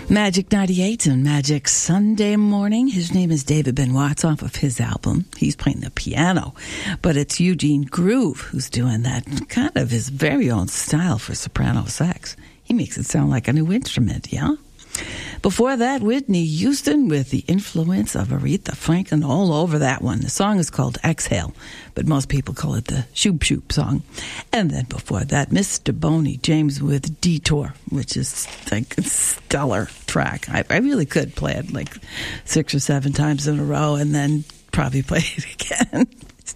Magic 98 and Magic Sunday Morning. His name is David Benoit. It's off of his album. He's playing the piano, but it's Eugene Groove who's doing that kind of his very own style for soprano sax. He makes it sound like a new instrument, yeah? Before that, Whitney Houston with the influence of Aretha Franklin all over that one. The song is called Exhale, but most people call it the Shoop Shoop song. And then before that, Mr. Boney James with Detour, which is like a stellar track. I really could play it like 6 or 7 times in a row and then probably play it again.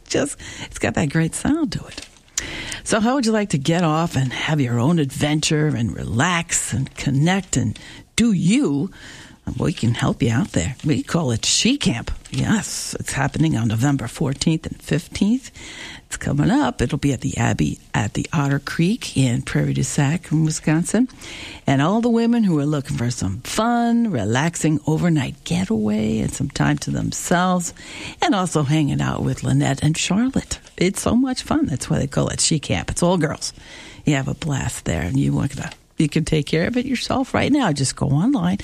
It's got that great sound to it. So how would you like to get off and have your own adventure and relax and connect and do you? We can help you out there. We call it She Camp. Yes, it's happening on November 14th and 15th. It's coming up. It'll be at the Abbey at the Otter Creek in Prairie du Sac in Wisconsin. And all the women who are looking for some fun, relaxing overnight getaway and some time to themselves, and also hanging out with Lynette and Charlotte. It's so much fun. That's why they call it She Camp. It's all girls. You have a blast there, and you can take care of it yourself right now. Just go online,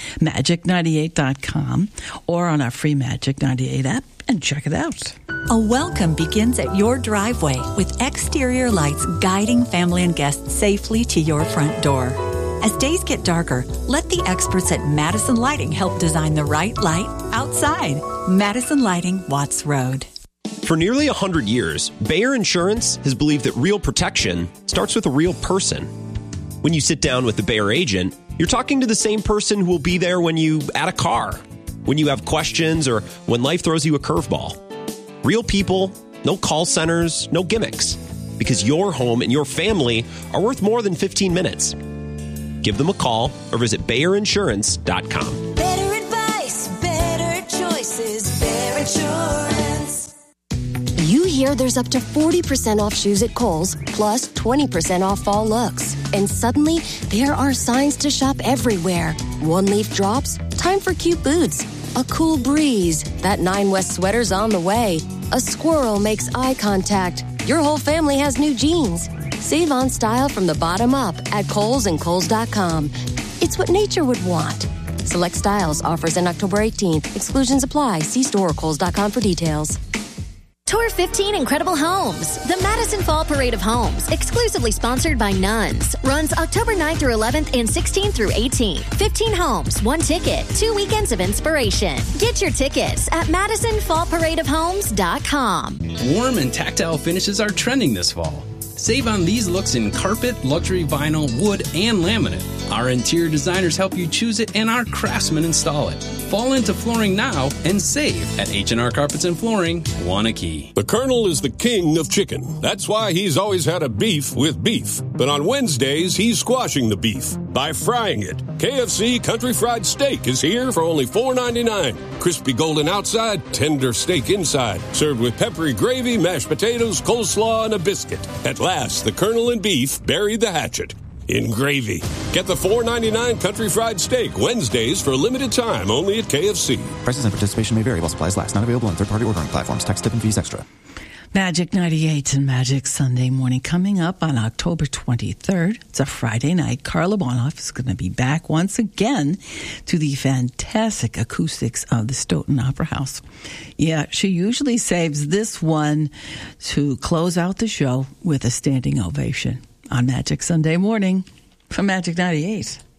magic98.com, or on our free Magic 98 app, and check it out. A welcome begins at your driveway with exterior lights guiding family and guests safely to your front door. As days get darker, let the experts at Madison Lighting help design the right light outside. Madison Lighting, Watts Road. For nearly 100 years, Bayer Insurance has believed that real protection starts with a real person. When you sit down with the Bayer agent, you're talking to the same person who will be there when you add a car, when you have questions, or when life throws you a curveball. Real people, no call centers, no gimmicks. Because your home and your family are worth more than 15 minutes. Give them a call or visit BayerInsurance.com. Better advice, better choices, Bayer Insurance. You hear there's up to 40% off shoes at Kohl's, plus 20% off fall looks. And suddenly, there are signs to shop everywhere. One leaf drops, time for cute boots. A cool breeze, that 9 West sweater's on the way. A squirrel makes eye contact. Your whole family has new jeans. Save on style from the bottom up at Kohl's and Kohl's.com. It's what nature would want. Select styles, offers in October 18th. Exclusions apply. See store or Kohl's.com for details. Tour 15 Incredible Homes. The Madison Fall Parade of Homes, exclusively sponsored by Nuns, runs October 9th through 11th and 16th through 18th. 15 homes, 1 ticket, 2 weekends of inspiration. Get your tickets at MadisonFallParadeOfHomes.com. Warm and tactile finishes are trending this fall. Save on these looks in carpet, luxury vinyl, wood, and laminate. Our interior designers help you choose it, and our craftsmen install it. Fall into flooring now and save at H&R Carpets and Flooring, Wanakee. The Colonel is the king of chicken. That's why he's always had a beef with beef. But on Wednesdays, he's squashing the beef by frying it. KFC Country Fried Steak is here for only $4.99. Crispy golden outside, tender steak inside. Served with peppery gravy, mashed potatoes, coleslaw, and a biscuit. At last, the Colonel and beef buried the hatchet in gravy. Get the $4.99 Country Fried Steak Wednesdays for a limited time only at KFC. Prices and participation may vary while supplies last. Not available on third-party ordering platforms. Tax, tip, and fees extra. Magic 98 and Magic Sunday Morning coming up on October 23rd. It's a Friday night. Carla Bonoff is going to be back once again to the fantastic acoustics of the Stoughton Opera House. Yeah, she usually saves this one to close out the show with a standing ovation on Magic Sunday Morning from Magic 98.